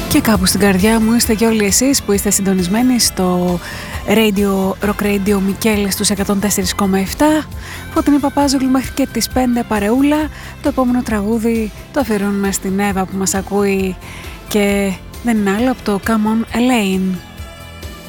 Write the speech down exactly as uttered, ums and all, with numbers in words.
Και κάπου στην καρδιά μου είστε και όλοι εσείς που είστε συντονισμένοι στο Radio, Rock Radio Μικέλες στους εκατόν τέσσερα κόμμα επτά. Φωτεινή Παπάζογλου μέχρι και τις πέντε παρεούλα. Το επόμενο τραγούδι το αφιερώνουμε στην Εύα που μας ακούει και δεν είναι άλλο από το Come On Elaine.